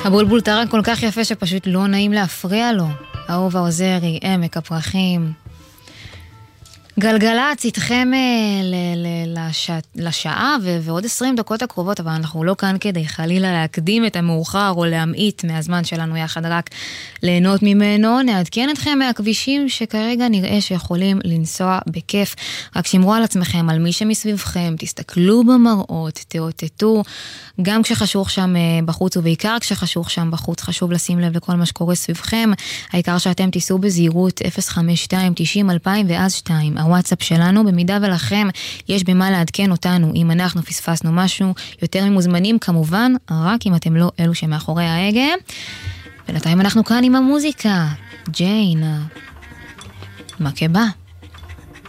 הבולבול טרק כל כך יפה שפשוט לא נעים להפריע לו. אהובה עוזרי, עמק הפרחים. גלגלץ איתכם לשעה ועוד 20 דקות הקרובות, אבל אנחנו לא כאן כדי חלילה להקדים את המאוחר או להמעיט מהזמן שלנו יחד, רק ליהנות ממנו. נעדכן אתכם מהכבישים שכרגע נראה שיכולים לנסוע בכיף. רק שמרו על עצמכם, על מי שמסביבכם, תסתכלו במראות, תאותתו, גם כשחשוך שם בחוץ ובעיקר כשחשוך שם בחוץ, חשוב לשים לב לכל מה שקורה סביבכם. העיקר שאתם תיסעו בזהירות 052-90-2000 ואז 2. הוואטסאפ שלנו, במידה ולכם יש במה לעדכן אותנו אם אנחנו פספסנו משהו, יותר ממוזמנים כמובן, רק אם אתם לא אלו שמאחורי ההגה. בינתיים אנחנו כאן עם המוזיקה. ג'יין, מה כבא?